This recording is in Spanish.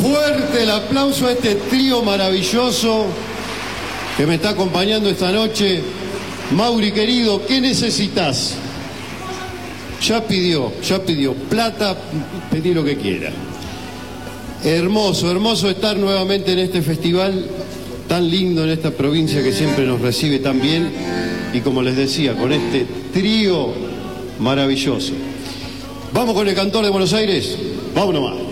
Fuerte el aplauso a este trío maravilloso que me está acompañando esta noche. Mauri, querido, ¿qué necesitas? Ya pidió plata, pedí lo que quiera. Hermoso, hermoso estar nuevamente en este festival tan lindo, en esta provincia que siempre nos recibe tan bien, y como les decía, con este trío maravilloso. ¿Vamos con el cantor de Buenos Aires? Vamos nomás.